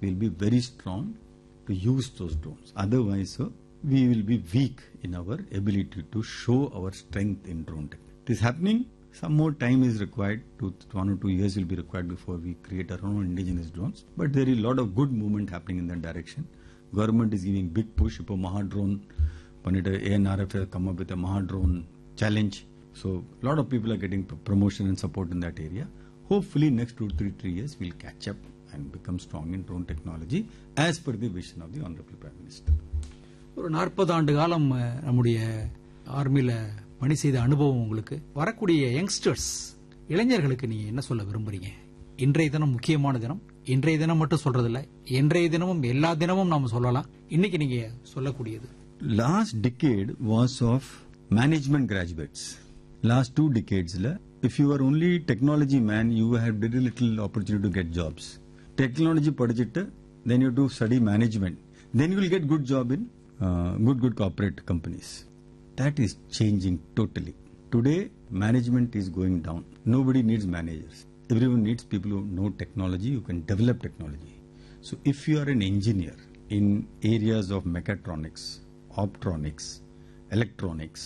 we will be very strong to use those drones. Otherwise, we will be weak in our ability to show our strength in drone tech. It is happening. Some more time is required. 1 or 2 years will be required before we create our own indigenous drones. But there is a lot of good movement happening in that direction. Government is giving big push. Ipo Mahadrone, ANRF has come up with a Mahadrone challenge. So a lot of people are getting promotion and support in that area. Hopefully next 2 to 3 years we'll catch up and become strong in drone technology as per the vision of the Honorable Prime Minister. ஒரு 40 ஆண்டு காலம் நம்முடைய ஆர்மில பணி செய்த அனுபவம் உங்களுக்கு. வரக்கூடிய youngsters, இளைஞர்களுக்கு நீங்க என்ன சொல்ல விரும்புறீங்க? இன்றைய தினம் முக்கியமான தினம். இன்றைய தினம் மட்டும் சொல்றதில்ல, இன்றைய தினமும் எல்லா தினமும் நாம சொல்லலாம். இன்னைக்கு நீங்க சொல்லக்கூடியது. Last decade was of management graduates. Last 2 decades, if you are only technology man, you have very little opportunity to get jobs. Technology படிச்சிட்டு, then you do study management. Then you will get good job in good corporate companies. That is changing totally. Today, management is going down. Nobody needs managers. Everyone needs people who know technology, who can develop technology. So if you are an engineer in areas of mechatronics, optronics, electronics,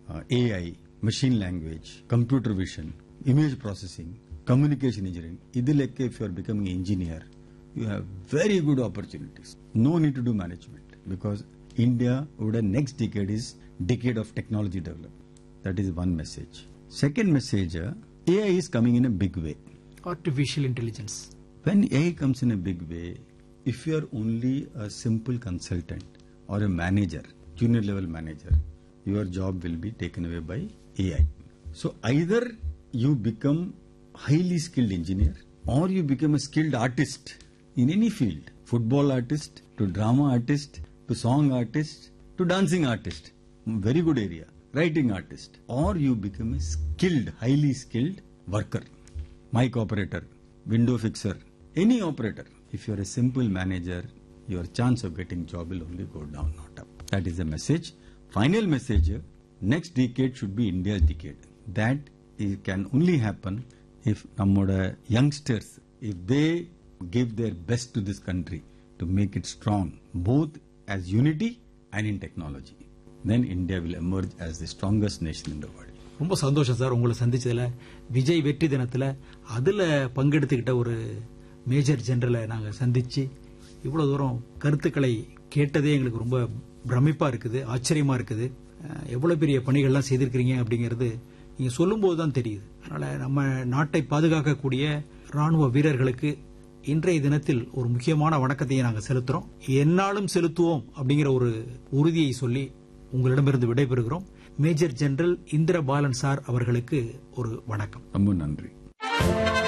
AI, machine language, computer vision, image processing, communication engineering, if you are becoming an engineer, you have very good opportunities. No need to do management, because India over the next decade is decade of technology development. That is one message. Second message, AI is coming in a big way. Artificial intelligence. When AI comes in a big way, if you are only a simple consultant or a manager, junior level manager, your job will be taken away by AI. So either you become highly skilled engineer or you become a skilled artist in any field. Football artist to drama artist to song artist to dancing artist. Very good area. Writing artist. Or you become a skilled, highly skilled worker. Mic operator, window fixer, any operator. If you are a simple manager, your chance of getting job will only go down, not up. That is the message. Final message, next decade should be India's decade. That can only happen if nammoda youngsters, if they give their best to this country to make it strong, both as unity and in technology. Then India will emerge as the strongest nation in the world. ரொம்ப சந்தோஷம் sir உங்களை சந்திச்சதுல. விஜய் வெற்றி தினத்துல அதுல பங்கெடுத்துக்கிட்ட ஒரு major ஜெனரலை நாங்க சந்திச்சு இவ்வளவு தூரம் கருத்துக்களை கேட்டதே எங்களுக்கு ரொம்ப பிரமிப்பா இருக்குது, ஆச்சரியமா இருக்குது. எவ்வளவு பெரிய பணிகள்லாம் செய்திருக்கிறீங்க அப்படிங்கிறது நீங்க சொல்லும் போதுதான் தெரியுது. அதனால நம்ம நாட்டை பாதுகாக்கக்கூடிய ராணுவ வீரர்களுக்கு இன்றைய தினத்தில் ஒரு முக்கியமான வணக்கத்தையே நாங்கள் செலுத்துறோம். என்னாலும் செலுத்துவோம் அப்படிங்கிற ஒரு உறுதியை சொல்லி உங்களிடமிருந்து விடைபெறுகிறோம். மேஜர் ஜெனரல் இந்திர பாலன் சார் அவர்களுக்கு ஒரு வணக்கம். ரொம்ப நன்றி.